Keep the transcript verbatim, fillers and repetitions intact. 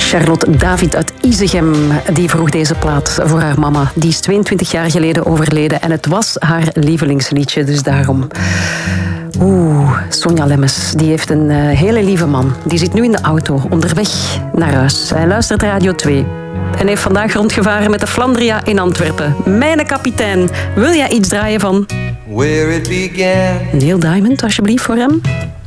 Charlotte David uit Izegem, die vroeg deze plaat voor haar mama. Die is tweeëntwintig jaar geleden overleden en het was haar lievelingsliedje, dus daarom. Oeh, Sonja Lemmes, die heeft een uh, hele lieve man. Die zit nu in de auto, onderweg naar huis. Hij luistert Radio twee en heeft vandaag rondgevaren met de Flandria in Antwerpen. Mijn kapitein, wil jij iets draaien van Where it began. Neil Diamond, alsjeblieft, voor hem?